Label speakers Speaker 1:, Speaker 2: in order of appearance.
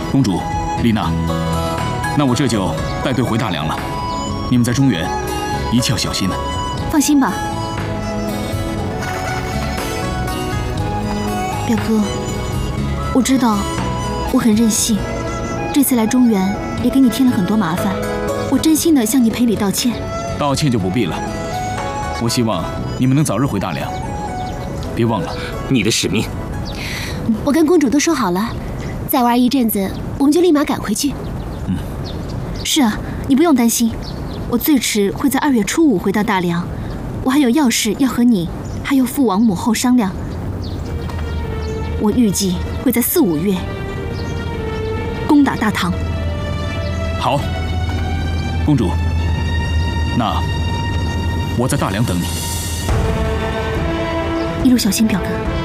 Speaker 1: 公主，丽娜，那我这就带队回大梁了。你们在中原一切要小心呢。
Speaker 2: 放心吧，表哥，我知道我很任性，这次来中原也给你添了很多麻烦，我真心的向你赔礼道歉。
Speaker 1: 道歉就不必了。我希望你们能早日回大梁，别忘了
Speaker 3: 你的使命。
Speaker 4: 我跟公主都说好了，再玩一阵子，我们就立马赶回去。
Speaker 2: 是啊，你不用担心，我最迟会在2月初5回到大梁。我还有要事要和你还有父王母后商量，我预计会在4、5月攻打大唐。
Speaker 1: 好，公主，那我在大梁等你。
Speaker 2: 一路小心，表哥。